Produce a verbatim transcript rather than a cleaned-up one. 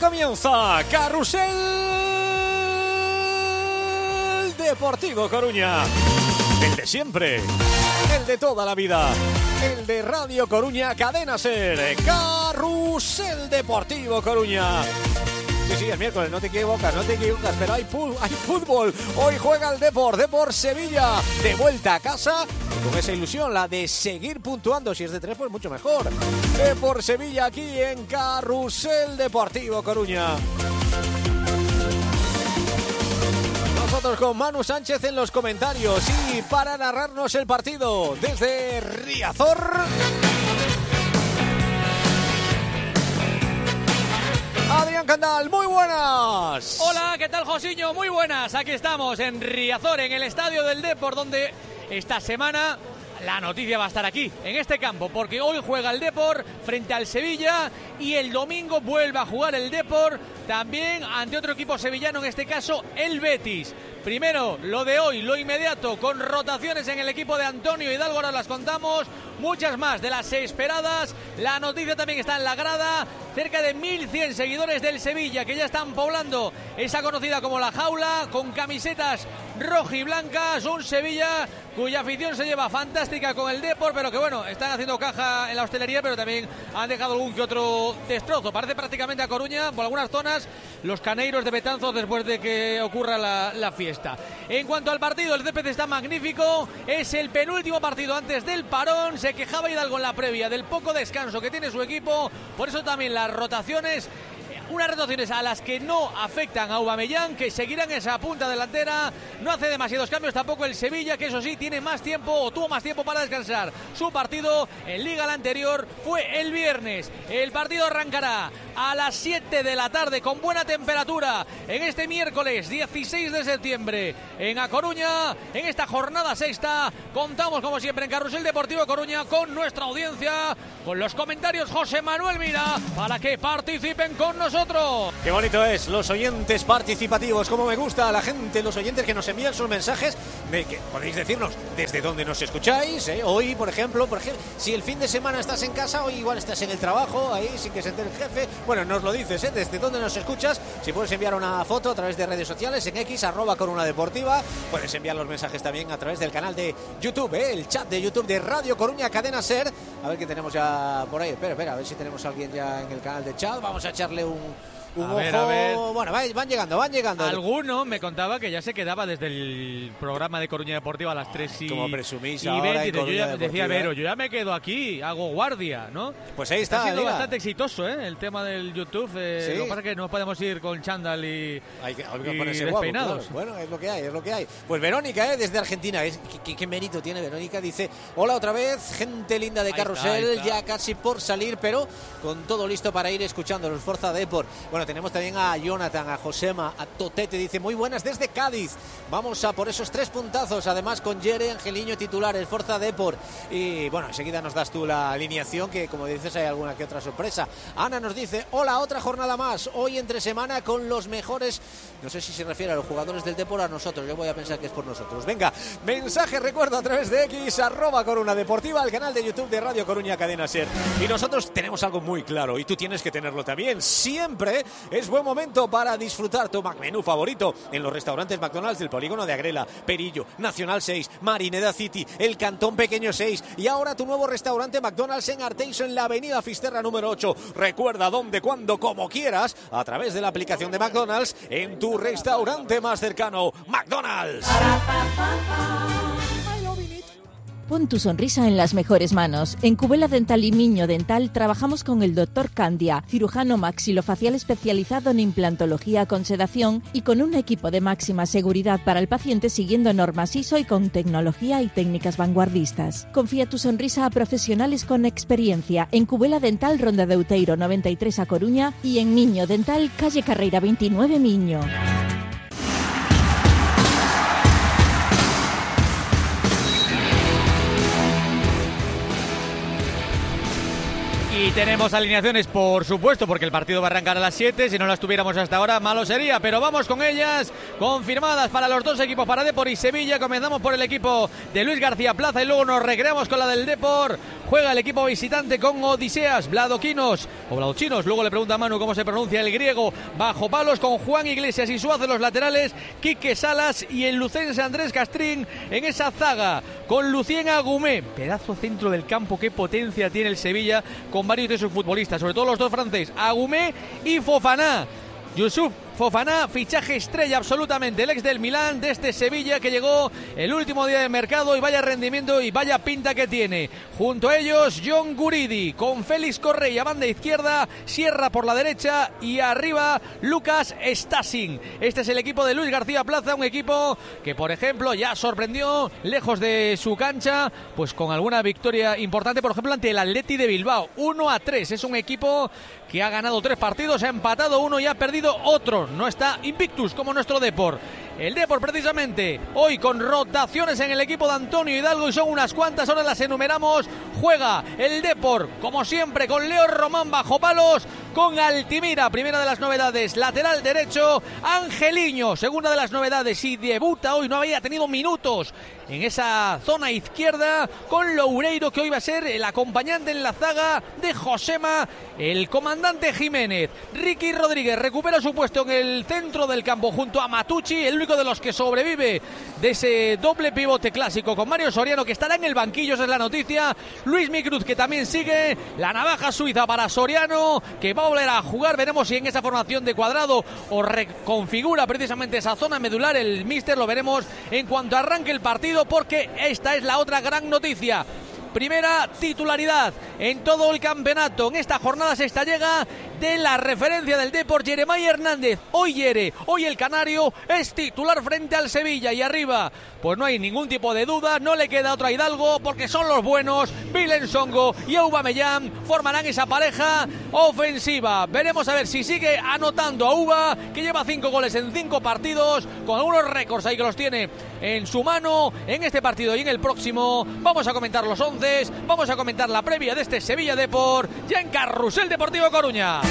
comienza Carrusel Deportivo Coruña. El de siempre, el de toda la vida, el de Radio Coruña Cadena Ser. Carrusel Deportivo Coruña. Sí, sí, es miércoles, no te equivocas, no te equivocas, pero hay, hay fútbol. Hoy juega el Depor, Depor Sevilla, de vuelta a casa, y con esa ilusión, la de seguir puntuando. Si es de tres, pues mucho mejor. Depor Sevilla aquí en Carrusel Deportivo Coruña. Nosotros con Manu Sánchez en los comentarios y para narrarnos el partido desde Riazor, Adrián Candal, muy buenas. Hola, ¿qué tal, Josiño? Muy buenas. Aquí estamos en Riazor, en el estadio del Depor, donde esta semana la noticia va a estar aquí, en este campo, porque hoy juega el Depor frente al Sevilla y el domingo vuelve a jugar el Depor también ante otro equipo sevillano, en este caso el Betis. Primero, lo de hoy, lo inmediato, con rotaciones en el equipo de Antonio Hidalgo, ahora las contamos, muchas más de las esperadas. La noticia también está en la grada, cerca de mil cien seguidores del Sevilla que ya están poblando esa conocida como La Jaula, con camisetas rojiblancas, un Sevilla cuya afición se lleva fantástica con el Depor, pero que bueno, están haciendo caja en la hostelería, pero también han dejado algún que otro destrozo. Parece prácticamente a Coruña, por algunas zonas, los caneiros de Betanzos después de que ocurra la, la fiesta. En cuanto al partido, el césped está magnífico, es el penúltimo partido antes del parón. Se quejaba Hidalgo en la previa del poco descanso que tiene su equipo, por eso también las rotaciones. Unas rotaciones a las que no afectan a Aubameyang, que seguirán esa punta delantera. No hace demasiados cambios tampoco el Sevilla, que eso sí, tiene más tiempo o tuvo más tiempo para descansar. Su partido en Liga, el anterior, fue el viernes. El partido arrancará a las siete de la tarde con buena temperatura en este miércoles dieciséis de septiembre en A Coruña. En esta jornada sexta contamos como siempre en Carrusel Deportivo Coruña con nuestra audiencia, con los comentarios José Manuel Mira, para que participen con nosotros. Qué bonito es, los oyentes participativos, como me gusta a la gente, los oyentes que nos envían sus mensajes, de que podéis decirnos desde dónde nos escucháis, ¿eh? Hoy, por ejemplo, por ejemplo, si el fin de semana estás en casa, hoy igual estás en el trabajo, ahí sin que se entere el jefe, bueno, nos lo dices, ¿eh? Desde dónde nos escuchas, si puedes enviar una foto a través de redes sociales, en X, arroba Coruna Deportiva, puedes enviar los mensajes también a través del canal de YouTube, ¿eh? El chat de YouTube de Radio Coruña Cadena Ser, a ver qué tenemos ya por ahí, espera, espera, a ver si tenemos a alguien ya en el canal de chat, vamos a echarle un Un a ojo. ver, a ver. Bueno, van llegando, van llegando. Alguno me contaba que ya se quedaba desde el programa de Coruña Deportiva a las tres y como presumís y ahora veinte. en Yo ya Deportiva. decía, Vero, yo ya me quedo aquí, hago guardia, ¿no? Pues ahí está. Está siendo diga. bastante exitoso, ¿eh? El tema del YouTube. Eh, ¿Sí? Lo que pasa es que no podemos ir con chándal y, hay que, hay que y ponerse guapo, despeinados. claro. Bueno, es lo que hay, es lo que hay. Pues Verónica, ¿eh? Desde Argentina. Es, ¿qué, qué mérito tiene Verónica? Dice, hola otra vez, gente linda de Ahí Carrusel, está, ahí está. ya casi por salir, pero con todo listo para ir escuchando los Forza Depor. Bueno, tenemos también a Jonathan, a Josema, a Totete, dice, muy buenas desde Cádiz. Vamos a por esos tres puntazos, además con Jere Angeliño titular, el Forza Depor. Y bueno, enseguida nos das tú la alineación, que como dices hay alguna que otra sorpresa. Ana nos dice, hola, otra jornada más, hoy entre semana con los mejores, no sé si se refiere a los jugadores del Depor o a nosotros, yo voy a pensar que es por nosotros. Venga, mensaje, recuerdo, a través de X, arroba Coruna Deportiva, el canal de YouTube de Radio Coruña Cadena Ser. Y nosotros tenemos algo muy claro, y tú tienes que tenerlo también. Siempre es buen momento para disfrutar tu menú favorito en los restaurantes McDonald's del Polígono de Agrela, Perillo, Nacional seis, Marineda City, el Cantón Pequeño seis y ahora tu nuevo restaurante McDonald's en Arteixo, en la avenida Fisterra número ocho. Recuerda dónde, cuándo, como quieras, a través de la aplicación de McDonald's en tu restaurante más cercano. McDonald's. Pon tu sonrisa en las mejores manos. En Cubela Dental y Miño Dental trabajamos con el doctor Candia, cirujano maxilofacial especializado en implantología con sedación y con un equipo de máxima seguridad para el paciente siguiendo normas I S O y con tecnología y técnicas vanguardistas. Confía tu sonrisa a profesionales con experiencia en Cubela Dental, Ronda de Outeiro noventa y tres a Coruña y en Miño Dental, calle Carreira veintinueve, Miño. Y tenemos alineaciones, por supuesto, porque el partido va a arrancar a las siete. Si no las tuviéramos hasta ahora, malo sería. Pero vamos con ellas, confirmadas para los dos equipos, para Depor y Sevilla. Comenzamos por el equipo de Luis García Plaza y luego nos recreamos con la del Depor, juega el equipo visitante con Odiseas, Vladoquinos o Vladochinos, luego le pregunta a Manu cómo se pronuncia el griego, bajo palos con Juan Iglesias y Suárez los laterales, Quique Salas y el lucense Andrés Castrín en esa zaga, con Lucien Agumé, pedazo centro del campo, qué potencia tiene el Sevilla con varios de sus futbolistas, sobre todo los dos franceses, Agumé y Fofana. Youssouf Fofana, fichaje estrella absolutamente, el ex del Milán, de este Sevilla que llegó el último día de mercado y vaya rendimiento y vaya pinta que tiene. Junto a ellos, John Guridi, con Félix Correa, banda izquierda, Sierra por la derecha y arriba Lucas Stassin. Este es el equipo de Luis García Plaza, un equipo que, por ejemplo, ya sorprendió lejos de su cancha, pues con alguna victoria importante, por ejemplo, ante el Atleti de Bilbao, uno a tres. Es un equipo que ha ganado tres partidos, ha empatado uno y ha perdido otro. No está invictus como nuestro Depor. El Depor precisamente hoy con rotaciones en el equipo de Antonio Hidalgo y son unas cuantas horas, las enumeramos. Juega el Depor como siempre con Leo Román bajo palos, con Altimira, primera de las novedades, lateral derecho, Angeliño, segunda de las novedades y debuta hoy, no había tenido minutos en esa zona izquierda, con Loureiro, que hoy va a ser el acompañante en la zaga de Josema, el comandante Jiménez. Ricky Rodríguez recupera su puesto en el centro del campo junto a Matucci, el único de los que sobrevive de ese doble pivote clásico con Mario Soriano, que estará en el banquillo, esa es la noticia. Luis Micruz, que también sigue, la navaja suiza para Soriano, que va a volver a jugar, veremos si en esa formación de Cuadrado o reconfigura precisamente esa zona medular el míster, lo veremos en cuanto arranque el partido, porque esta es la otra gran noticia. Primera titularidad en todo el campeonato. En esta jornada sexta llega de la referencia del Depor, Jeremai Hernández. Hoy Yere, hoy el canario es titular frente al Sevilla. Y arriba, pues no hay ningún tipo de duda, no le queda otra a Hidalgo, porque son los buenos. Vilen Songo y Aubameyang formarán esa pareja ofensiva. Veremos a ver si sigue anotando a Uba, que lleva cinco goles en cinco partidos, con algunos récords ahí que los tiene en su mano en este partido y en el próximo. Vamos a comentar los once, vamos a comentar la previa de este Sevilla Depor ya en Carrusel Deportivo Coruña.